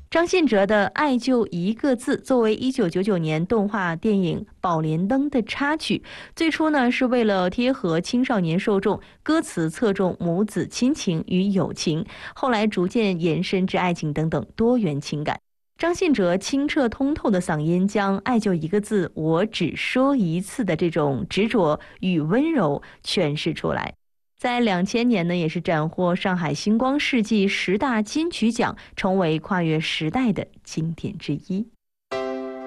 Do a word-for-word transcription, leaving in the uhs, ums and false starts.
张信哲的《爱就一个字》作为一九九九年动画电影《宝莲灯》的插曲，最初呢是为了贴合青少年受众，歌词侧重母子亲情与友情，后来逐渐延伸至爱情等等多元情感。张信哲清澈通透的嗓音，将“爱就一个字，我只说一次”的这种执着与温柔诠释出来。在两千年呢，也是斩获上海星光世纪十大金曲奖，成为跨越时代的经典之一。